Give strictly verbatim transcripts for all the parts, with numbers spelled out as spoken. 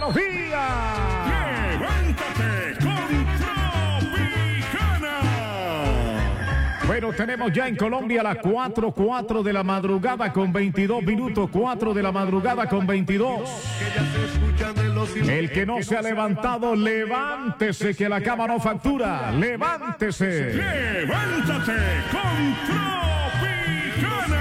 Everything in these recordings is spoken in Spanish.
buenos días. Levántate con Tropicana. Bueno, tenemos ya en Colombia las cuatro, cuatro de la madrugada con veintidós minutos, cuatro de la madrugada con veintidós. El que no se ha levantado, levántese, que la cama no factura. Levántese. Levántate con Tropicana.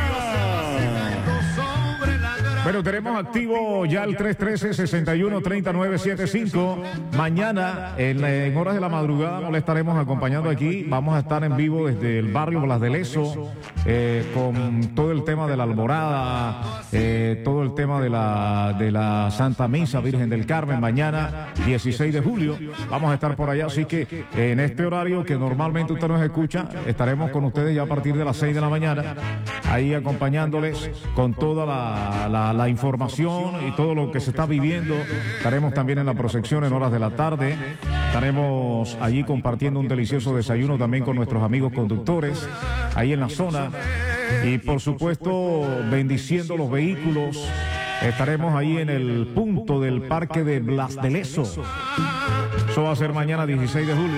Bueno, tenemos activo ya el tres uno tres, seis uno tres nueve siete cinco. Mañana, en, en horas de la madrugada, nos le estaremos acompañando aquí. Vamos a estar en vivo desde el barrio Blas de Lezo, eh, con todo el tema de la Alborada, eh, todo el tema de la, de la Santa Misa Virgen del Carmen. Mañana, dieciséis de julio, vamos a estar por allá. Así que eh, en este horario que normalmente usted nos escucha, estaremos con ustedes ya a partir de las seis de la mañana, ahí acompañándoles con toda la, la la información y todo lo que se está viviendo. Estaremos también en la proyección en horas de la tarde. Estaremos allí compartiendo un delicioso desayuno también con nuestros amigos conductores ahí en la zona. Y por supuesto, bendiciendo los vehículos. Estaremos ahí en el punto del parque de Blas de Lezo. Eso va a ser mañana dieciséis de julio.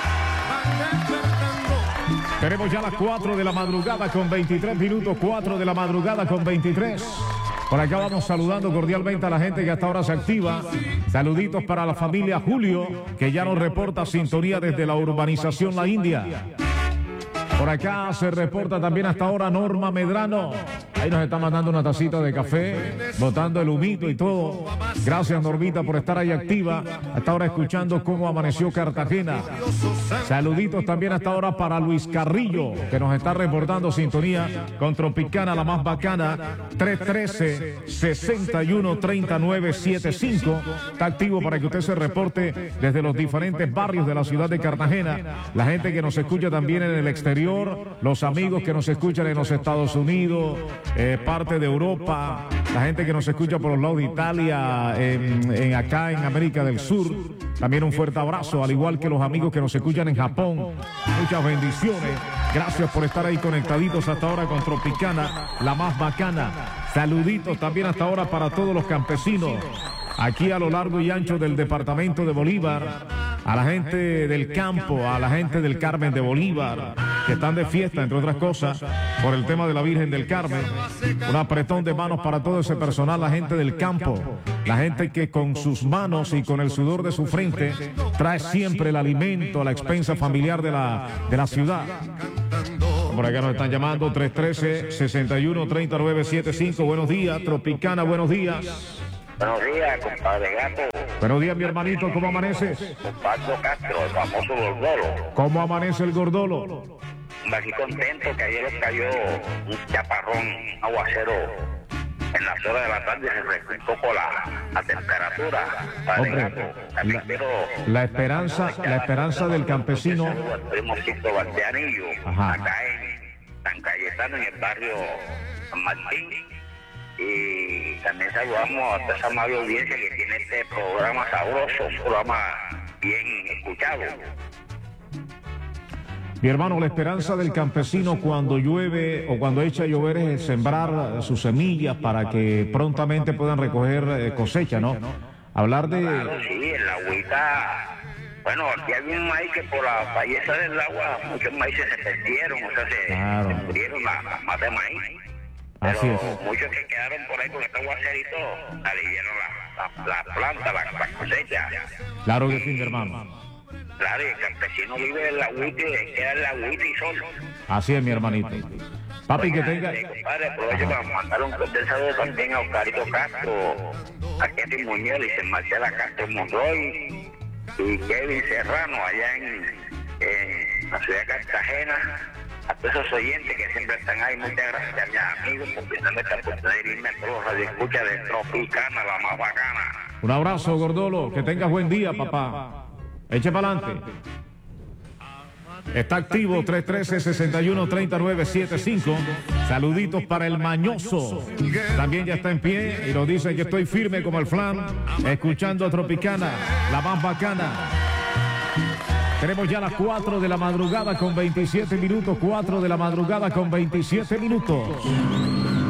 Tenemos ya las cuatro de la madrugada con veintitrés minutos, cuatro de la madrugada con veintitrés. Por acá vamos saludando cordialmente a la gente que hasta ahora se activa. Saluditos para la familia Julio, que ya nos reporta sintonía desde la urbanización La India. Por acá se reporta también hasta ahora Norma Medrano. Ahí nos está mandando una tacita de café, botando el humito y todo. Gracias, Normita, por estar ahí activa. Hasta ahora escuchando cómo amaneció Cartagena. Saluditos también hasta ahora para Luis Carrillo, que nos está reportando sintonía con Tropicana, la más bacana. tres uno tres, seis uno tres nueve siete cinco. Está activo para que usted se reporte desde los diferentes barrios de la ciudad de Cartagena. La gente que nos escucha también en el exterior, los amigos que nos escuchan en los Estados Unidos, eh, parte de Europa, la gente que nos escucha por los lados de Italia, en, en acá en América del Sur. También un fuerte abrazo, al igual que los amigos que nos escuchan en Japón. Muchas bendiciones. Gracias por estar ahí conectaditos hasta ahora con Tropicana, la más bacana. Saluditos también hasta ahora para todos los campesinos aquí a lo largo y ancho del departamento de Bolívar, a la gente del campo, a la gente del Carmen de Bolívar, que están de fiesta, entre otras cosas, por el tema de la Virgen del Carmen. Un apretón de manos para todo ese personal, la gente del campo, la gente que con sus manos y con el sudor de su frente trae siempre el alimento a la expensa familiar de la, de la ciudad. Por acá nos están llamando tres uno tres, seis uno tres nueve siete cinco. Buenos días, Tropicana, buenos días. Buenos días, compadre Gato. Buenos días, mi hermanito, ¿cómo amaneces? Compadre Castro, el famoso Gordolo. ¿Cómo amanece el Gordolo? Aquí contento que ayer cayó un chaparrón, un aguacero. En las horas de la tarde se refrescó un poco la, la temperatura. Hombre, la, la esperanza, la esperanza del campesino. Primocito Valdeanillo, Ajá. acá en San Cayetano, en el barrio San Martín. Y también saludamos a toda esa amable audiencia que tiene este programa sabroso, un programa bien escuchado. Mi hermano, la esperanza del campesino cuando llueve o cuando echa a llover es sembrar sus semillas para que prontamente puedan recoger cosecha, ¿no? Hablar de... Claro, sí, en la agüita... Bueno, aquí hay un maíz que por la falleza del agua, muchos maíces se perdieron, o sea, se, claro. se murieron las la más de maíz. Pero Así es. muchos que quedaron por ahí con este aguacerito, alivieron la, la, la planta, la, la cosecha. Claro que sí, mi hermano. Claro, y el campesino vive en la agüita y queda en la agüita y solo. Así es, mi hermanito. Papi, que tenga... Eh, compadre, aprovecho para mandar un cordial saludo también a Oscarito Castro, a Kevin Muñoz y Marcela Castro Monroy y Kevin Serrano allá en, en la ciudad de Cartagena. A todos esos oyentes que siempre están ahí, muchas gracias a mis amigos por brindarme esta oportunidad de irme a todos los radioescuchas de Tropicana, la más bacana. Un abrazo, Gordolo. Que tengas buen día, papá. Eche para adelante. Está activo tres uno tres, seis uno tres nueve siete cinco. Saluditos para el Mañoso. También ya está en pie y nos dicen que estoy firme como el flan, escuchando a Tropicana, la más bacana. Tenemos ya las cuatro de la madrugada con veintisiete minutos, cuatro de la madrugada con veintisiete minutos.